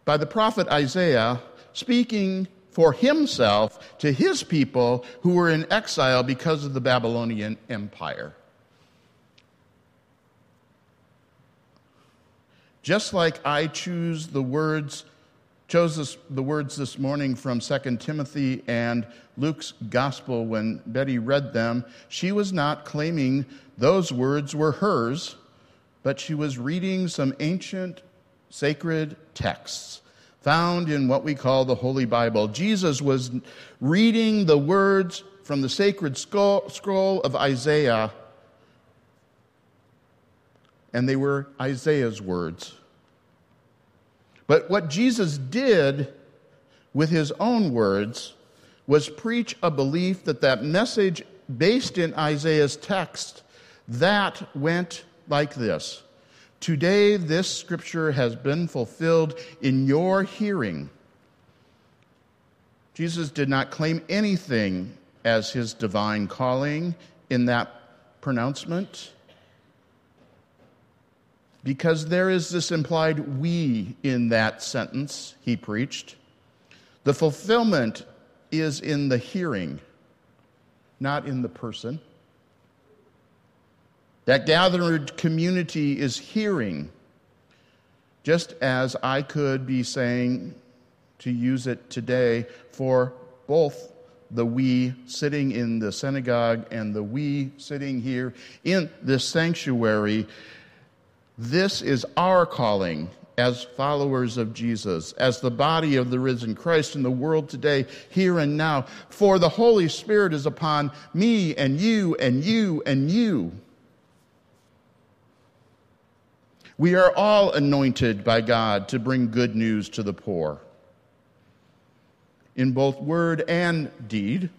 by the prophet Isaiah, speaking for himself to his people who were in exile because of the Babylonian Empire. Just like I chose the words this morning from 2 Timothy and Luke's gospel when Betty read them, she was not claiming those words were hers, but she was reading some ancient sacred texts found in what we call the Holy Bible. Jesus was reading the words from the sacred scroll of Isaiah, and they were Isaiah's words. But what Jesus did with his own words was preach a belief that message based in Isaiah's text, that went like this: today this scripture has been fulfilled in your hearing. Jesus did not claim anything as his divine calling in that pronouncement, because there is this implied we in that sentence he preached. The fulfillment is in the hearing, not in the person. That gathered community is hearing, just as I could be saying, to use it today, for both the we sitting in the synagogue and the we sitting here in this sanctuary. This is our calling as followers of Jesus, as the body of the risen Christ in the world today, here and now. For the Holy Spirit is upon me and you and you and you. We are all anointed by God to bring good news to the poor, in both word and deed.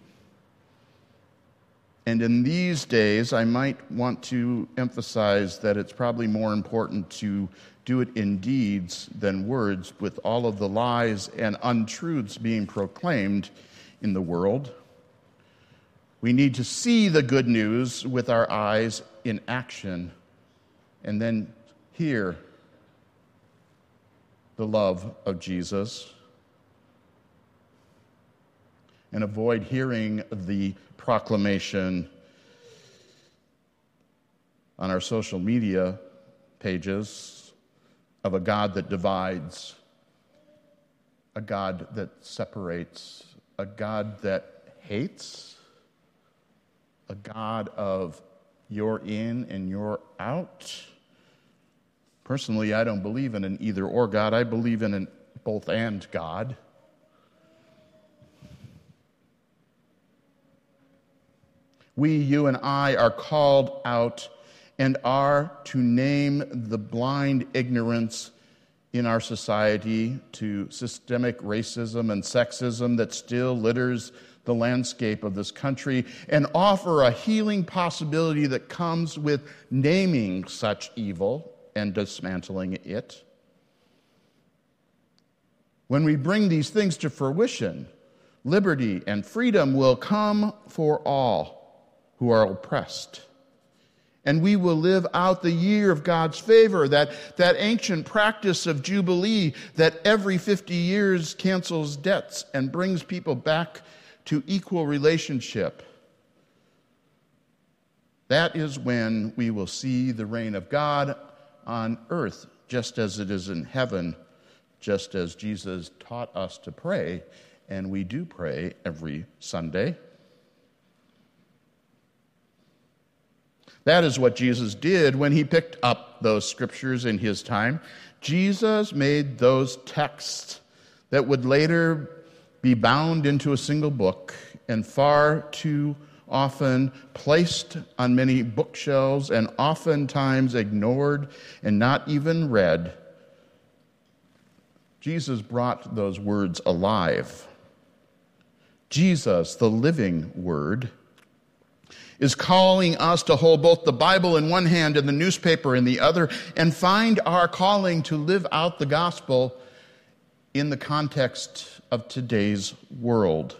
And in these days, I might want to emphasize that it's probably more important to do it in deeds than words, with all of the lies and untruths being proclaimed in the world. We need to see the good news with our eyes in action, and then hear the love of Jesus, and avoid hearing the proclamation on our social media pages of a God that divides, a God that separates, a God that hates, a God of you're in and you're out. Personally, I don't believe in an either-or God. I believe in an both-and God. We, you and I, are called out and are to name the blind ignorance in our society to systemic racism and sexism that still litters the landscape of this country, and offer a healing possibility that comes with naming such evil and dismantling it. When we bring these things to fruition, liberty and freedom will come for all who are oppressed. And we will live out the year of God's favor, that ancient practice of Jubilee that every 50 years cancels debts and brings people back to equal relationship. That is when we will see the reign of God on earth, just as it is in heaven, just as Jesus taught us to pray, and we do pray every Sunday. That is what Jesus did when he picked up those scriptures in his time. Jesus made those texts that would later be bound into a single book and far too often placed on many bookshelves and oftentimes ignored and not even read. Jesus brought those words alive. Jesus, the living Word, is calling us to hold both the Bible in one hand and the newspaper in the other, and find our calling to live out the gospel in the context of today's world.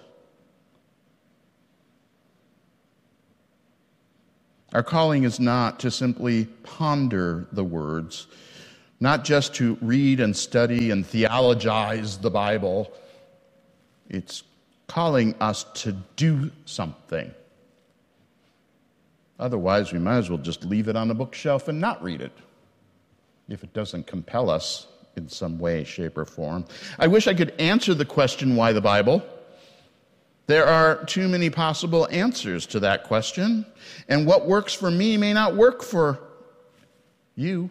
Our calling is not to simply ponder the words, not just to read and study and theologize the Bible. It's calling us to do something. Otherwise, we might as well just leave it on the bookshelf and not read it, if it doesn't compel us in some way, shape, or form. I wish I could answer the question, why the Bible? There are too many possible answers to that question, and what works for me may not work for you.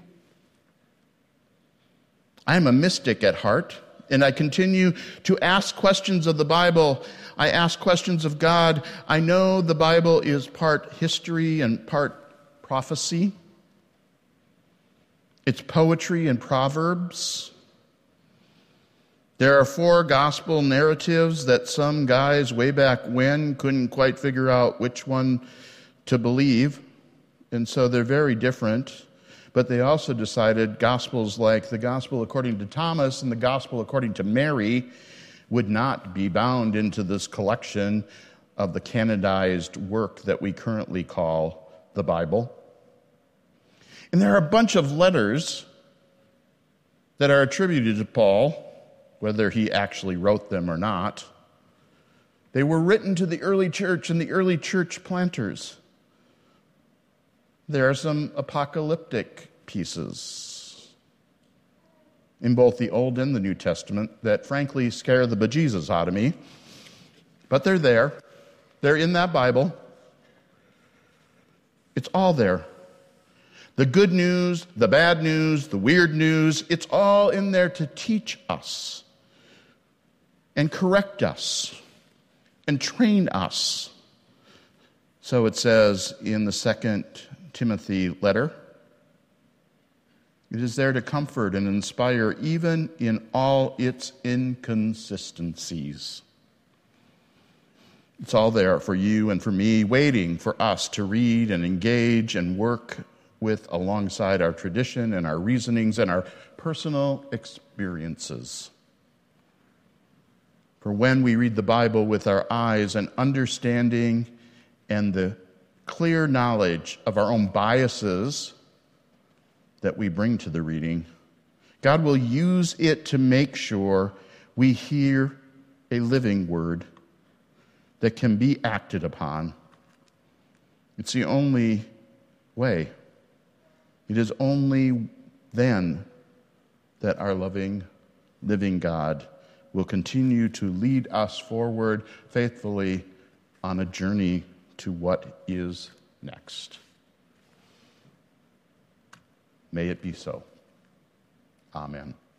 I'm a mystic at heart, and I continue to ask questions of the Bible. I ask questions of God. I know the Bible is part history and part prophecy. It's poetry and proverbs. There are 4 gospel narratives that some guys way back when couldn't quite figure out which one to believe, and so they're very different. But they also decided gospels like the gospel according to Thomas and the gospel according to Mary would not be bound into this collection of the canonized work that we currently call the Bible. And there are a bunch of letters that are attributed to Paul, whether he actually wrote them or not. They were written to the early church and the early church planters. There are some apocalyptic pieces in both the Old and the New Testament that frankly scare the bejesus out of me. But they're there. They're in that Bible. It's all there. The good news, the bad news, the weird news, it's all in there to teach us and correct us and train us. So it says in the 2 Timothy letter, it is there to comfort and inspire even in all its inconsistencies. It's all there for you and for me, waiting for us to read and engage and work with alongside our tradition and our reasonings and our personal experiences. For when we read the Bible with our eyes and understanding and the clear knowledge of our own biases that we bring to the reading, God will use it to make sure we hear a living word that can be acted upon. It's the only way. It is only then that our loving, living God will continue to lead us forward faithfully on a journey to what is next. May it be so. Amen.